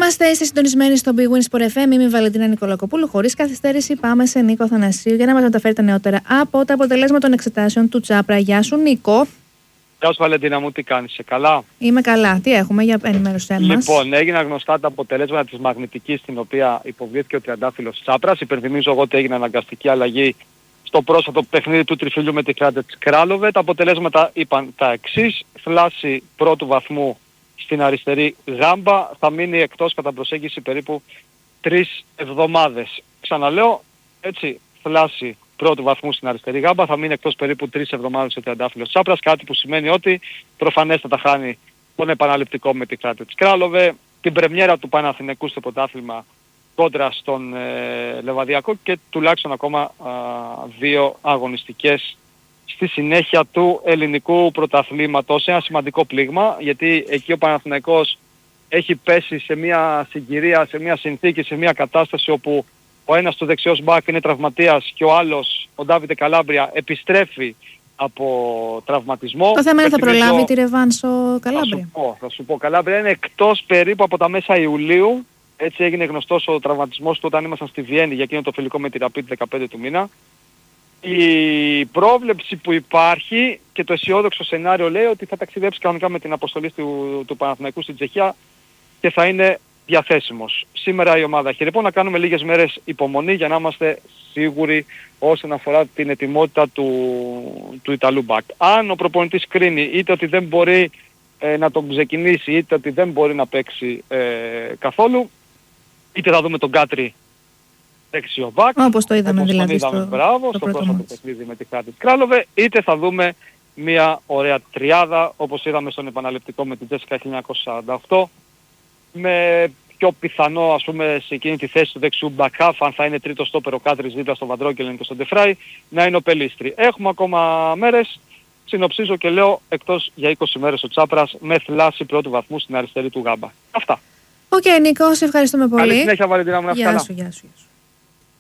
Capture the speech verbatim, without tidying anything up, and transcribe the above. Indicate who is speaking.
Speaker 1: Είμαστε συντονισμένοι στο Big Win Sport εφ εμ. Είμαι η Βαλεντίνα Νικολακοπούλου. Χωρίς καθυστέρηση, πάμε σε Νίκο Αθανασίου για να μας μεταφέρει τα νεότερα από τα αποτελέσματα των εξετάσεων του Τσάπρα. Γεια σου, Νίκο.
Speaker 2: Γεια σου, Βαλεντίνα μου, τι κάνεις, είσαι καλά?
Speaker 1: Είμαι καλά. Τι έχουμε για ενημέρωσέ μας?
Speaker 2: Λοιπόν, έγιναν γνωστά τα αποτελέσματα της μαγνητικής στην οποία υποβλήθηκε ο τριαντάφυλλος Τσάπρας. Υπενθυμίζω εγώ ότι έγινε αναγκαστική αλλαγή στο πρόσφατο παιχνίδι του τριφυλιού με τη Κράτετς Κράλοβε. Τα αποτελέσματα είπαν τα εξής. Φλάση πρώτου βαθμού στην αριστερή γάμπα, θα μείνει εκτός κατά προσέγγιση περίπου τρεις εβδομάδες. Ξαναλέω, έτσι, φλάση πρώτου βαθμού στην αριστερή γάμπα, θα μείνει εκτός περίπου τρεις εβδομάδες ο τριαντάφυλλος Τσάπρας, κάτι που σημαίνει ότι προφανέστατα χάνει τον επαναληπτικό με τη Κράτετς Κράλοβε, την πρεμιέρα του Παναθηναϊκού στο πρωτάθλημα κόντρα στον ε, Λεβαδιακό και τουλάχιστον ακόμα α, δύο αγωνιστικές στη συνέχεια του ελληνικού πρωταθλήματος. Ένα σημαντικό πλήγμα, γιατί εκεί ο Παναθηναϊκός έχει πέσει σε μια συγκυρία, σε μια συνθήκη, σε μια κατάσταση όπου ο ένας του δεξιός μπακ είναι τραυματίας και ο άλλος, ο Ντάβιντε Καλάμπρια, επιστρέφει από τραυματισμό.
Speaker 1: Το θέμα είναι θα προλάβει τη ρεβάνς ο Καλάμπρια.
Speaker 2: Θα σου πω, θα σου πω. Καλάμπρια είναι εκτός περίπου από τα μέσα Ιουλίου. Έτσι έγινε γνωστός ο τραυματισμός του όταν ήμασταν στη Βιέννη για εκείνο το φιλικό με τη Rapid δεκαπέντε του μήνα. Η πρόβλεψη που υπάρχει και το αισιόδοξο σενάριο λέει ότι θα ταξιδέψει κανονικά με την αποστολή του, του Παναθηναϊκού στην Τσεχία και θα είναι διαθέσιμος. Σήμερα η ομάδα έχει λοιπόν να κάνουμε λίγες μέρες υπομονή για να είμαστε σίγουροι όσον αφορά την ετοιμότητα του, του Ιταλού μπακ. Αν ο προπονητής κρίνει είτε ότι δεν μπορεί ε, να τον ξεκινήσει είτε ότι δεν μπορεί να παίξει ε, καθόλου, είτε θα δούμε τον Κάτρι δεξιό μπακ,
Speaker 1: όπως το είδαμε δηλαδή
Speaker 2: είδαμε,
Speaker 1: στο,
Speaker 2: μπράβο, στο πρόσφατο παιχνίδι με τη Κράτετς Κράλοβε, είτε θα δούμε μια ωραία τριάδα όπως είδαμε στον επαναληπτικό με την Τζέσικα χίλια εννιακόσια σαράντα οκτώ, με πιο πιθανό ας πούμε σε εκείνη τη θέση του δεξιού μπακάφ, αν θα είναι τρίτο στόπερ ο Κάτρις δίπλα στον Βαντρόγκελεν και στον Ντεφράι, να είναι ο Πελίστρη. Έχουμε ακόμα μέρες, συνοψίζω και λέω εκτός για είκοσι μέρες ο Τσάπρας με θλάση πρώτου βαθμού στην αριστερή του γάμπα. Αυτά.
Speaker 1: Οκ, okay, Νίκο, σε ευχαριστούμε πολύ.
Speaker 2: Καλή συνέχεια, Βαλεντίνα μου, να
Speaker 1: Γεια σου, γεια σου.